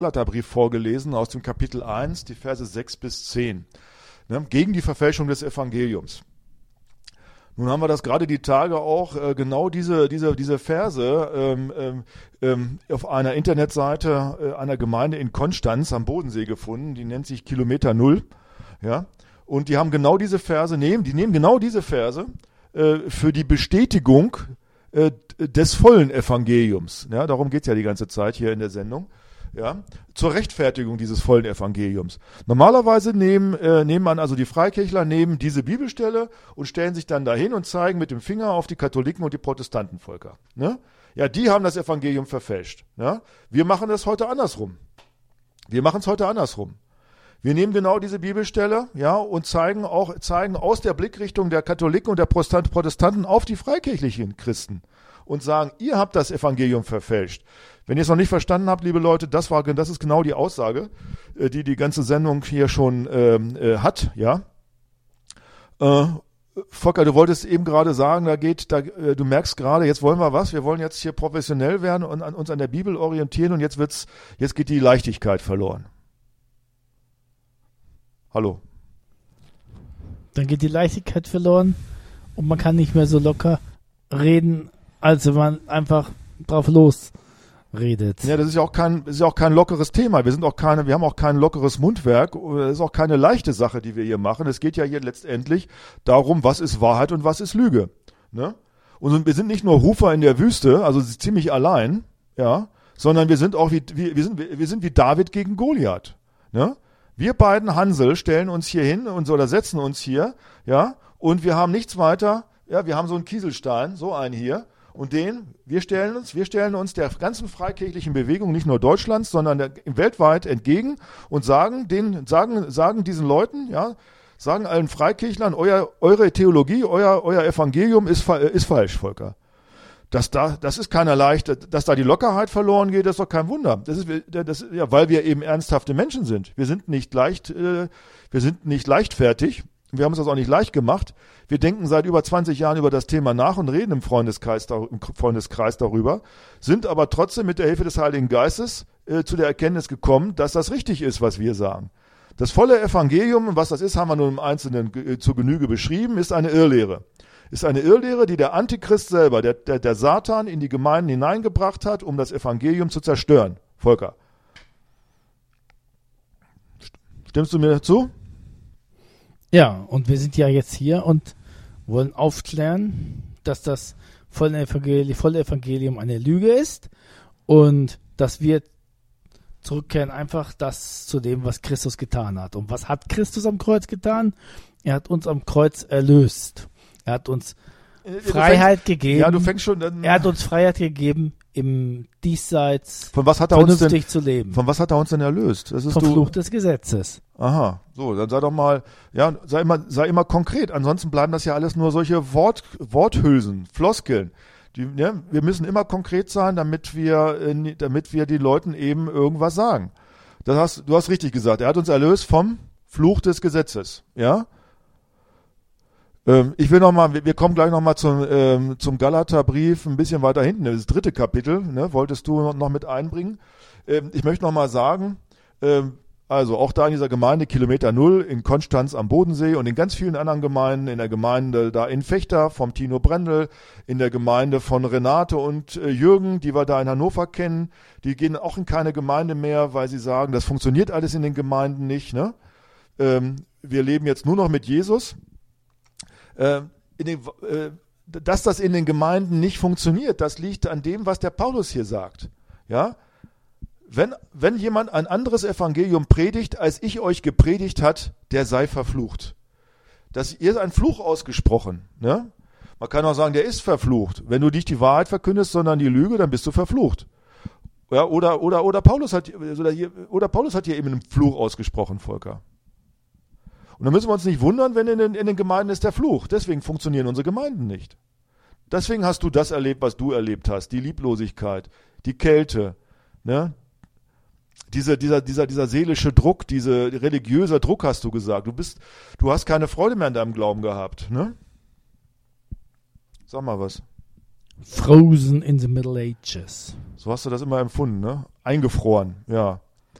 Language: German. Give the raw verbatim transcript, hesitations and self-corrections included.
Galaterbrief vorgelesen aus dem Kapitel eins, die Verse sechs bis zehn, ne, gegen die Verfälschung des Evangeliums. Nun haben wir das gerade die Tage auch, äh, genau diese, diese, diese Verse ähm, ähm, auf einer Internetseite äh, einer Gemeinde in Konstanz am Bodensee gefunden, die nennt sich Kilometer Null, ja, und die haben genau diese Verse, nehmen, die nehmen genau diese Verse äh, für die Bestätigung äh, des vollen Evangeliums, ja, darum geht's ja die ganze Zeit hier in der Sendung, ja, zur Rechtfertigung dieses vollen Evangeliums. Normalerweise nehmen, äh, nehmen man also die Freikirchler, nehmen diese Bibelstelle und stellen sich dann dahin und zeigen mit dem Finger auf die Katholiken und die Protestantenvölker. Ne? Ja, die haben das Evangelium verfälscht. Ja? Wir machen das heute andersrum. Wir machen es heute andersrum. Wir nehmen genau diese Bibelstelle, ja, und zeigen auch, zeigen aus der Blickrichtung der Katholiken und der Protestanten auf die freikirchlichen Christen und sagen, ihr habt das Evangelium verfälscht. Wenn ihr es noch nicht verstanden habt, liebe Leute, das war, das ist genau die Aussage, die die ganze Sendung hier schon ähm, äh, hat, ja. Äh, Volker, du wolltest eben gerade sagen, da geht, da, äh, du merkst gerade, jetzt wollen wir was, wir wollen jetzt hier professionell werden und an, uns an der Bibel orientieren und jetzt wird's, jetzt geht die Leichtigkeit verloren. Hallo. Dann geht die Leichtigkeit verloren und man kann nicht mehr so locker reden, als wenn man einfach drauf los redet. Ja, das ist ja auch kein, das ist ja auch kein lockeres Thema. Wir sind auch keine, wir haben auch kein lockeres Mundwerk. Das ist auch keine leichte Sache, die wir hier machen. Es geht ja hier letztendlich darum, was ist Wahrheit und was ist Lüge. Ne? Und wir sind nicht nur Rufer in der Wüste, also ziemlich allein, ja, sondern wir sind auch wie, wie wir sind, wir sind wie David gegen Goliath. Ne? Wir beiden Hansel stellen uns hier hin und so, oder setzen uns hier, ja, und wir haben nichts weiter. Ja, wir haben so einen Kieselstein, so einen hier. Und den, wir stellen uns, wir stellen uns der ganzen freikirchlichen Bewegung, nicht nur Deutschlands, sondern der, weltweit entgegen und sagen den, sagen, sagen diesen Leuten, ja, sagen allen Freikirchlern, euer, eure Theologie, euer, euer Evangelium ist, ist falsch, Volker. Dass da, das ist keinerlei, dass da die Lockerheit verloren geht, das ist doch kein Wunder. Das ist, das, ja, weil wir eben ernsthafte Menschen sind. Wir sind nicht leicht, äh, wir sind nicht leichtfertig. Wir haben uns das auch nicht leicht gemacht. Wir denken seit über zwanzig Jahren über das Thema nach und reden im Freundeskreis, im Freundeskreis darüber, sind aber trotzdem mit der Hilfe des Heiligen Geistes äh, zu der Erkenntnis gekommen, dass das richtig ist, was wir sagen. Das volle Evangelium, und was das ist, haben wir nun im Einzelnen äh, zur Genüge beschrieben, ist eine Irrlehre. Ist eine Irrlehre, die der Antichrist selber, der, der, der Satan in die Gemeinden hineingebracht hat, um das Evangelium zu zerstören. Volker. Stimmst du mir dazu? Ja, und wir sind ja jetzt hier und wollen aufklären, dass das volle Evangelium, volle Evangelium eine Lüge ist und dass wir zurückkehren einfach das zu dem, was Christus getan hat. Und was hat Christus am Kreuz getan? Er hat uns am Kreuz erlöst. Er hat uns Freiheit fängst, gegeben. Ja, du fängst schon dann, er hat uns Freiheit gegeben, im Diesseits von was hat er vernünftig uns denn, zu leben. Von was hat er uns denn erlöst? Das ist Vom du, Fluch des Gesetzes. Aha, so, dann sei doch mal, ja, sei immer, sei immer konkret. Ansonsten bleiben das ja alles nur solche Wort, Worthülsen, Floskeln. Die, ja, wir müssen immer konkret sein, damit wir, äh, damit wir den Leuten eben irgendwas sagen. Das hast, du hast richtig gesagt. Er hat uns erlöst vom Fluch des Gesetzes, ja. Ähm, ich will noch mal, wir, wir kommen gleich noch mal zum, ähm, zum Galaterbrief ein bisschen weiter hinten, das dritte Kapitel, ne, wolltest du noch, noch mit einbringen. Ähm, ich möchte noch mal sagen, ähm, also auch da in dieser Gemeinde Kilometer Null in Konstanz am Bodensee und in ganz vielen anderen Gemeinden, in der Gemeinde da in Vechta vom Tino Brendel, in der Gemeinde von Renate und äh, Jürgen, die wir da in Hannover kennen, die gehen auch in keine Gemeinde mehr, weil sie sagen, das funktioniert alles in den Gemeinden nicht. Ne? Ähm, wir leben jetzt nur noch mit Jesus. Äh, in den, äh, dass das in den Gemeinden nicht funktioniert, das liegt an dem, was der Paulus hier sagt. Ja? Wenn, wenn jemand ein anderes Evangelium predigt, als ich euch gepredigt hat, der sei verflucht. Das, ihr ist ein Fluch ausgesprochen. Ne? Man kann auch sagen, der ist verflucht. Wenn du nicht die Wahrheit verkündest, sondern die Lüge, dann bist du verflucht. Ja, oder, oder, oder, Paulus hat, oder, hier, oder Paulus hat hier eben einen Fluch ausgesprochen, Volker. Und dann müssen wir uns nicht wundern, wenn in den, in den Gemeinden ist der Fluch. Deswegen funktionieren unsere Gemeinden nicht. Deswegen hast du das erlebt, was du erlebt hast. Die Lieblosigkeit, die Kälte, ne? Dieser, dieser, dieser, dieser seelische Druck, dieser religiöser Druck, hast du gesagt. Du bist, du hast keine Freude mehr an deinem Glauben gehabt, ne? Sag mal was. Frozen in the Middle Ages. So hast du das immer empfunden, ne? Eingefroren, ja.